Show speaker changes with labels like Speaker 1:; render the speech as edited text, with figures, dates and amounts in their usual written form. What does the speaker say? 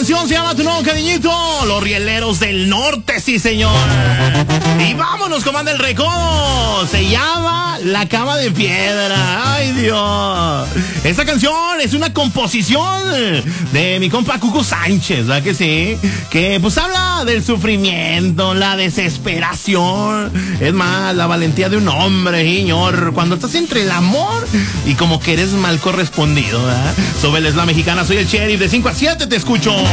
Speaker 1: canción se llama Tu Nuevo Cariñito. Los Rieleros del Norte, sí señor. Y vámonos, comanda el recodo. Se llama La Cama de Piedra. Ay, Dios. Esta canción es una composición de mi compa Cuco Sánchez, ¿verdad que sí? Que pues habla del sufrimiento, la desesperación. Es más, la valentía de un hombre, señor. Cuando estás entre el amor y como que eres mal correspondido, ¿verdad? Sobre la Mexicana, soy el Sheriff. De 5 a 7 te escucho.